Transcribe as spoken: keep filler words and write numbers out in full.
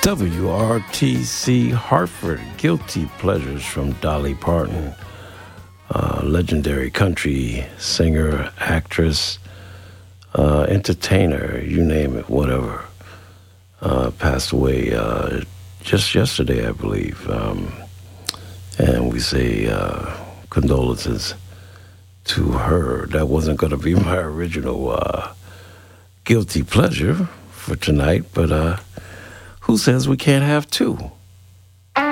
W R T C Hartford, Guilty Pleasures from Dolly Parton, uh, legendary country singer, actress, uh, entertainer, you name it, whatever. Uh, passed away uh, just yesterday, I believe. Um, and we say uh, condolences to her. That wasn't going to be my original uh, guilty pleasure for tonight, but uh, who says we can't have two?